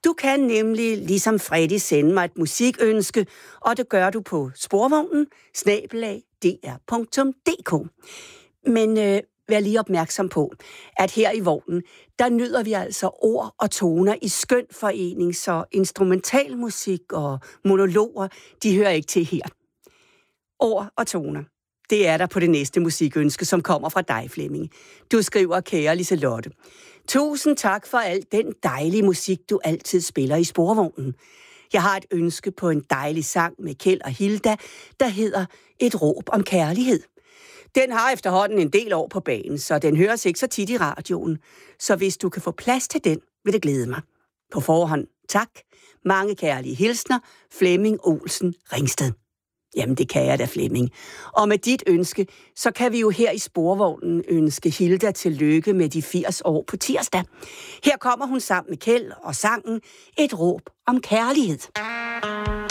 Du kan nemlig, ligesom Freddy, sende mig et musikønske, og det gør du på sporvognen@dr.dk. Men vær lige opmærksom på, at her i vognen, der nyder vi altså ord og toner i skøn forening, så instrumentalmusik og monologer, de hører ikke til her. Ord og toner, det er der på det næste musikønske, som kommer fra dig, Flemming. Du skriver, kære Liselotte. Tusind tak for al den dejlige musik, du altid spiller i sporvognen. Jeg har et ønske på en dejlig sang med Kjeld og Hilda, der hedder Et råb om kærlighed. Den har efterhånden en del år på banen, så den høres ikke så tit i radioen. Så hvis du kan få plads til den, vil det glæde mig. På forhånd, tak. Mange kærlige hilsner, Flemming Olsen Ringsted. Jamen, det kan jeg da, Flemming. Og med dit ønske, så kan vi jo her i sporvognen ønske Hilda tillykke med de 80 år på tirsdag. Her kommer hun sammen med Kjeld og sangen Et råb om kærlighed.